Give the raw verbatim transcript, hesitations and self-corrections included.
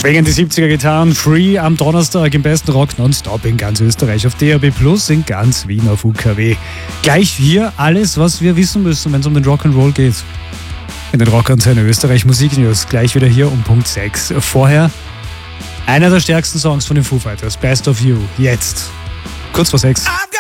Schwingen die siebziger Gitarren, Free am Donnerstag im besten Rock nonstop in ganz Österreich auf D A B Plus, in ganz Wien auf U K W. Gleich hier alles, was wir wissen müssen, wenn es um den Rock'n'Roll geht. In den Rockantenne Österreich Musiknews, gleich wieder hier um Punkt sechs. Vorher einer der stärksten Songs von den Foo Fighters, Best of You, jetzt kurz vor sechs.